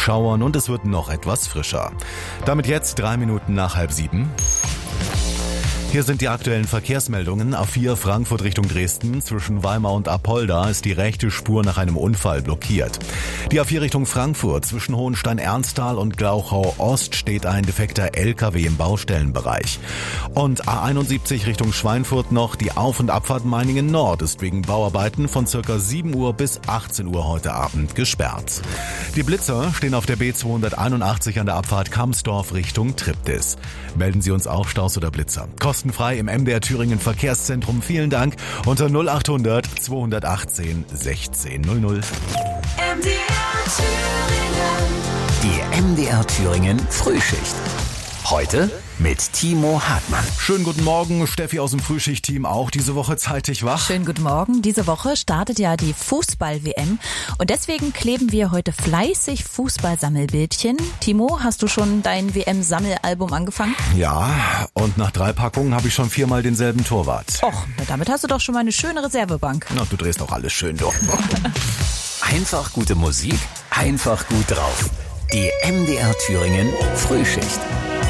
Schauern und es wird noch etwas frischer. Damit jetzt 3 Minuten nach 6:30. Hier sind die aktuellen Verkehrsmeldungen. A4 Frankfurt Richtung Dresden. Zwischen Weimar und Apolda ist die rechte Spur nach einem Unfall blockiert. Die A4 Richtung Frankfurt. Zwischen Hohenstein-Ernsthal und Glauchau Ost steht ein defekter LKW im Baustellenbereich. Und A71 Richtung Schweinfurt noch. Die Auf- und Abfahrt Meiningen Nord ist wegen Bauarbeiten von ca. 7 Uhr bis 18 Uhr heute Abend gesperrt. Die Blitzer stehen auf der B281 an der Abfahrt Kamsdorf Richtung Triptis. Melden Sie uns auch Staus oder Blitzer. Kostenfrei im MDR Thüringen Verkehrszentrum. Vielen Dank unter 0800 218 1600. Die MDR Thüringen Frühschicht. Heute mit Timo Hartmann. Schönen guten Morgen, Steffi aus dem Frühschicht-Team auch diese Woche zeitig wach. Schönen guten Morgen. Diese Woche startet ja die Fußball-WM und deswegen kleben wir heute fleißig Fußballsammelbildchen. Timo, hast du schon dein WM-Sammelalbum angefangen? Ja, und nach 3 Packungen habe ich schon 4-mal denselben Torwart. Och, damit hast du doch schon mal eine schöne Reservebank. Na, du drehst auch alles schön durch. Einfach gute Musik, einfach gut drauf. Die MDR Thüringen Frühschicht.